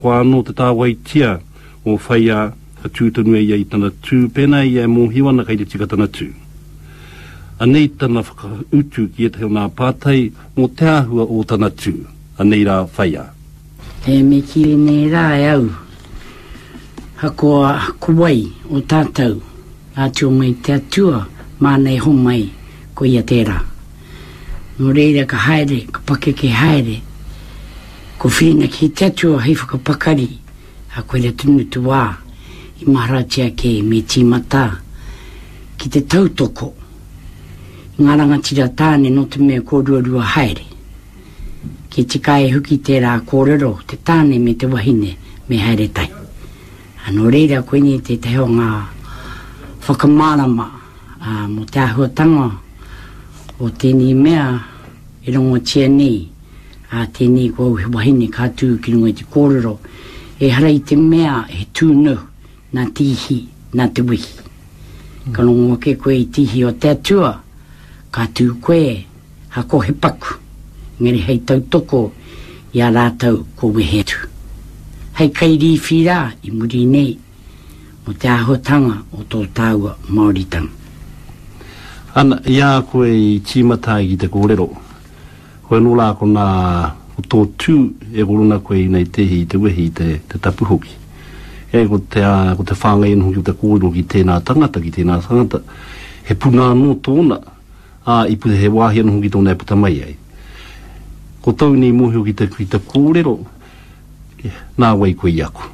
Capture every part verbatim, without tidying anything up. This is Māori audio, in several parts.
Wano te tāwai tia o whaia a tūtanu e i tana tū pena i e mōhiwana kai te tika tana tū. Anei tana whakautu ki e te heo nā pātai mō te ahua o tana tū. Anei rā whaia. E me kiri nei rā e au. Hakoa kuwai o tātou. Ātua mai te atua mānei homai ko ia tērā. Nō reira ka haere, ka pake ke haere. Ko whina ki te atua hei whakapakari. A koe re tunu tu wā. I maharatia ke me tīmata. Ki te tautoko. I ngā rangatira tāne no te mea kōruarua haere. Ki te kai huki tērā kōrero, te tāne me te wahine me haere tai. Anō reira koe ni te te heo ngā whakamārama uh, mo te ahuatanga o tēnei mea e rongo tia nei a tēnei ko au wahine kātū ki runga i te kōrero e harai te mea he tūnu nā tihi nā te wihi. Mm. Ka rongo ke koe i tihi o te atua kātū koe hako he paku ngere hei tautoko i a rātau ko wehetu. Hei kairi whira i muri nei mo te ahotanga o tō tāua Māoritanga. Ana, ia koe i tīmata i te kōrero. Koe no lā ko nā o tō tū e korona koe i nei tehi i te wehi i te, te tapuhoki. E ko te, uh, ko te whāngai anu ki te kōrero ki tēnā tangata, ki tēnā tangata. He puna anō tōna, a i pute he wāhi anu ki tōna e puta mai ai. Ko tau ni muhio ki te, ki te kōrero, nā wai koe i aku.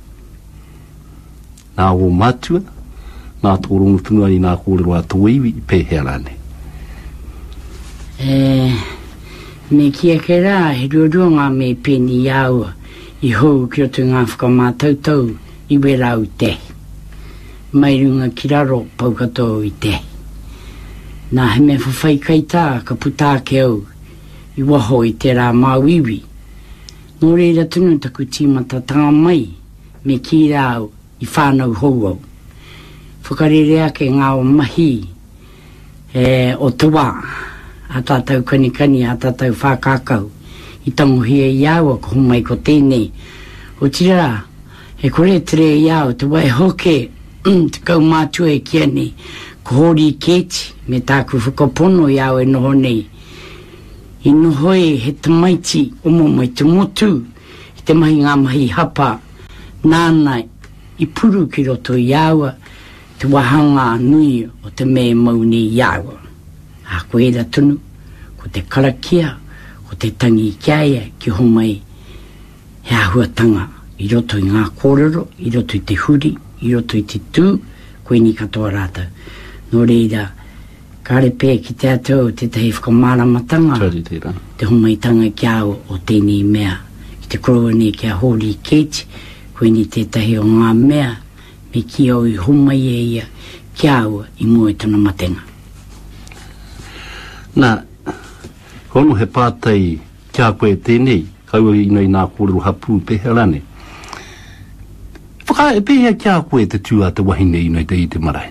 Nā o mātua, nā tōrongo tunga ni nā kōrero a tō iwi i pēhea rāne. E, me kia ke rā, he ruarua ngā me pēni i aua, i hou ki o tu ngā whakamātautau i werau te. Mai runga ki raro pau katoa i te. Nā he me whawhai kai tā, ka putā ke au, i waho i te rā māwiwi. Nō reira tunu taku tīmata tanga mai, me ki rāu, i whānau hou au. Whakarere ake ngā o mahi e, o te wā, a tātou kanikani, a tātou whākākau, i tangohia i aua ko humai ko tēnei. O tira, he kore tere i au, te wai hoke, mm, te kau mātua e kia nei, ko hori kēti, me tāku whakapono i au e noho nei. I noho e he tamaiti, omo mai te motu, i te mahi ngā mahi hapa, nānai, i puru ki roto i aua, te wahanga nui o te me mauni i aua. A koe era tunu, ko te karakia, ko te tangi i kiaia ki homai, he ahuatanga i roto i ngā kōrero, i roto i te huri, i roto i te tū, koe ni katoa rātou. Nō reira, kāre pē ki te atou, te tehi whakamāramatanga, te homai tanga ki au o tēnei mea, ki te koroa ni ki a hori kēti, koe ni tētahi o ngā mea, me ki au i homai e ia, ki au i mua tana matenga. Nā, hono he pātai kia koe tēnei, kaua ina i nā kōrero hapu pēhea rane. Whaka e pēhea kia koe te tūa te wahine ina i te i te marae.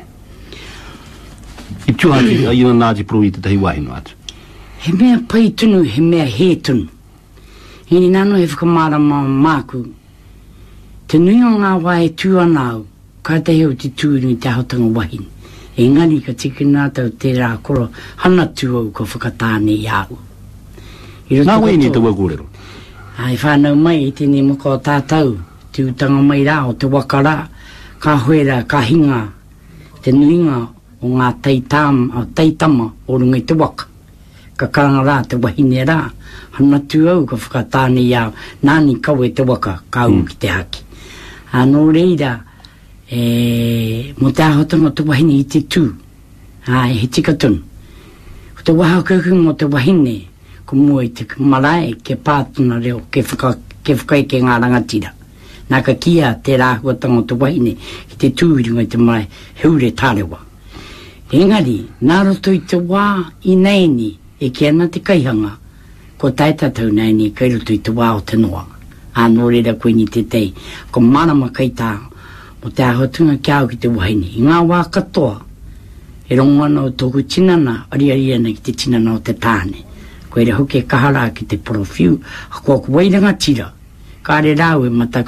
I tūa te ina nāti pro i te tahi wahino atu. He mea pai tunu, he mea he tunu. Hini nano he whakamārama māku. Te nui o ngā wae tūanau, ka te heo te tūru i te ahotanga wahine. E ngani ka tiki nātau te rā koro, hana tūau ko whakatāne i au. Nā wei ni te wakōrero? Ai whānau mai i tēnei moko o tātou, te utanga mai rā o te wakara, ka hoera, ka hinga, te nuinga o ngā teitama, teitama o runga i te waka. Ka karanga rā te wahine rā, hana tūau ko whakatāne i au, nāni kawe te waka, ka au mm. ki te haki. Anō reira, e, mo te ahotanga te wahine i te tū, ai, he tika tunu. Ko te waha kauku mo te wahine, ko mua i te marae ke pātuna reo, ke, whaka, ke whakai ke ngā rangatira. Nā ka kia te rāhuatanga o te wahine, ki te tūringa i te marae, heure tārewa. Engari, nā roto i te wā i neini, e ki ana te kaihanga, ko taitatau neini, kei roto i te wā o te noa. Anō reira koe ni te tei, ko marama kai tā, mo te ahotunga ki au ki te wahine. I ngā wā katoa, e rongwana o tōku tinana, ari ari ana ki te tinana o te tāne. Koe re hoke kahara ki te profil, a kua kuwairanga tira, ka re rau e mata